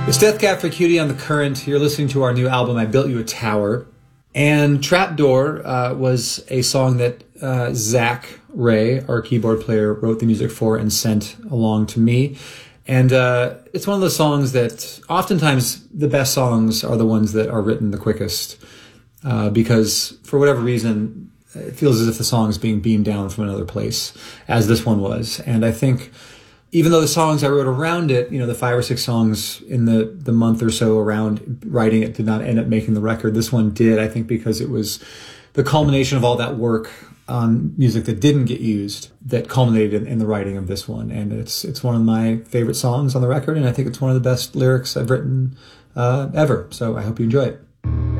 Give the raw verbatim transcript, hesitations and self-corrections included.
It's Death Cab for Cutie on The Current. You're listening to our new album, I Built You a Tower. And Trapdoor uh, was a song that uh, Zach Ray, our keyboard player, wrote the music for and sent along to me. And uh, it's one of those songs that oftentimes the best songs are the ones that are written the quickest. Uh, because for whatever reason, it feels as if the song is being beamed down from another place, as this one was. And I think even though the songs I wrote around it, you know, the five or six songs in the, the month or so around writing it did not end up making the record. This one did, I think, because it was the culmination of all that work on music that didn't get used that culminated in, in the writing of this one. And it's it's one of my favorite songs on the record, and I think it's one of the best lyrics I've written uh, ever. So I hope you enjoy it.